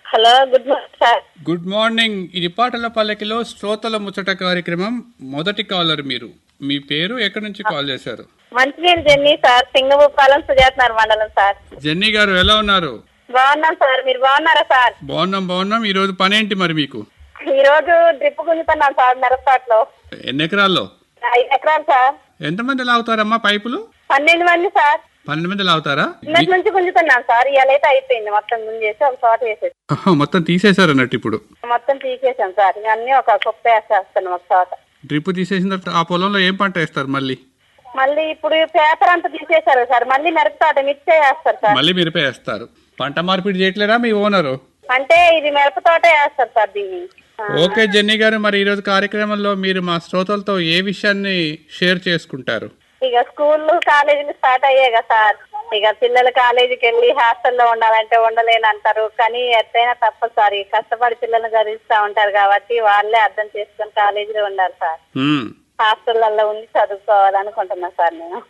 Hello, good morning sir. Good morning. ఇది పాటల పల్లకిలో శ్రోతల ముచ్చట కార్యక్రమం. మొదటి కాలర్ మీరు. మీ పేరు, ఎక్కడి నుంచి కాల్ చేశారు? మంచినీళ్ళు జెన్నీ సార్, సింగభూపాలెం సుజాతనగర్ మండలం సార్. జెన్నీ గారు ఎలా ఉన్నారు? బాగున్నాం సార్, మీరు బాగున్నారా సార్? బాగున్నాం. ఈ రోజు పనేంటి మరి మీకు? ఈ రోజు డ్రిప్ గుంజుతున్నాం సార్ మిరపతోటలో. ఎన్ని ఎకరాల్లో? 5 ఎకరాలు సార్. ఎంతమంది లాగుతారమ్మా పైపులు? 12 మంది సార్. 12 మంది లాగుతారా? నిన్నటి నుంచి గుంజుతున్నాం సార్. ఇవాళ అయితే అయిపోయింది, మొత్తం గుంజేసి ఒక చోట వేసేసి మొత్తం తీసేశారు అన్నట్టు ఇప్పుడు? మొత్తం తీసేసాం సార్. ఇవన్నీ ఒక కుప్ప వేసేస్తున్నాం ఒక చోట. డ్రిప్ తీసేసిన తర్వాత ఆ పొలంలో ఏం పంట వేస్తారు మళ్ళీ? మళ్ళీ ఇప్పుడు పేపర్ అంతా తీసేశారు సార్. మళ్ళీ మిరపతోట మిర్చి వేస్తారు సార్. మళ్ళీ మిరప వేస్తారు. పంట మార్పిడి చేయట్లేరా మీ ఓనరు? అంటే ఇది మిరపతోట వేస్తారు సార్ దీన్ని. ఓకే జెన్నీ గారు, మరి ఈ రోజు కార్యక్రమంలో మీరు మా శ్రోతలతో ఏ విషయాన్ని షేర్ చేసుకుంటారు? ఇక స్కూళ్ళు కాలేజీలు స్టార్ట్ అయ్యాయి కదా సార్. ఇక పిల్లలు కాలేజీకి వెళ్ళి హాస్టల్లో ఉండాలంటే ఉండలేనంటారు. కానీ ఎట్లయినా తప్పదు సార్. కష్టపడి పిల్లల్ని చదివిస్తూ ఉంటారు కాబట్టి వాళ్ళే అర్థం చేసుకుని కాలేజీలో ఉండాలి సార్. హాస్టల్లో ఉండి చదువుకోవాలనుకుంటున్నా సార్ నేను.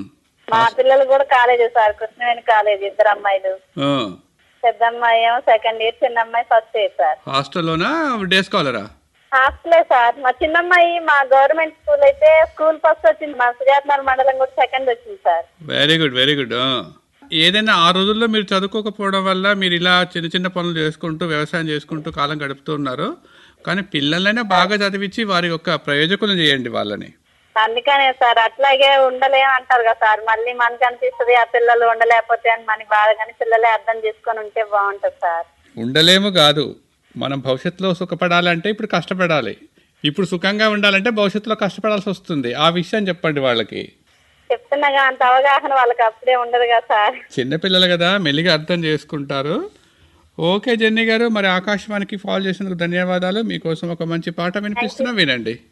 మా పిల్లలు కూడా కాలేజీ సార్, కృష్ణవేణి కాలేజీ. 2 అమ్మాయిలు. పెద్ద అమ్మాయి ఏమో 2nd ఇయర్, చిన్న అమ్మాయి 1st year sir. హాస్టల్లోనా day స్కాలరా? హాస్టలే sir. మా చిన్నమ్మాయి మా గవర్నమెంట్ స్కూల్ అయితే స్కూల్ ఫస్ట్ వచ్చింది. మా సుజాతనగర్ మండలం కూడా 2nd వచ్చింది సార్. Very good. ఏదైనా ఆ రోజుల్లో మీరు చదువుకోకపోవడం వల్ల మీరు ఇలా చిన్న పనులు చేసుకుంటూ వ్యవసాయం చేసుకుంటూ కాలం గడుపుతున్నారు. కానీ పిల్లలైనా బాగా చదివించి వారి యొక్క ప్రయోజకులను చేయండి వాళ్ళని. అందుకనే సార్, అట్లాగే ఉండలేము అంటారు కదా సార్. మళ్ళీ మనకు అనిపిస్తుంది ఆ పిల్లలు ఉండలేకపోతే అని మనకి బాధ. కానీ పిల్లలే అర్థం చేసుకొని ఉంటే బాగుంటది సార్. ఉండలేము కాదు, మనం భవిష్యత్తులో సుఖపడాలంటే ఇప్పుడు కష్టపడాలి. ఇప్పుడు సుఖంగా ఉండాలంటే భవిష్యత్తులో కష్టపడాల్సి వస్తుంది. ఆ విషయం చెప్పండి వాళ్ళకి. చెప్తున్నాగా, అంత అవగాహన వాళ్ళకి అప్పుడే ఉండదు కదా సార్. చిన్నపిల్లలు కదా, మెల్లిగా అర్థం చేసుకుంటారు. ఓకే జెన్నీ గారు, మరి ఆకాశవాణికి కాల్ చేసినందుకు ధన్యవాదాలు. మీకోసం ఒక మంచి పాట వినిపిస్తున్నా, వినండి.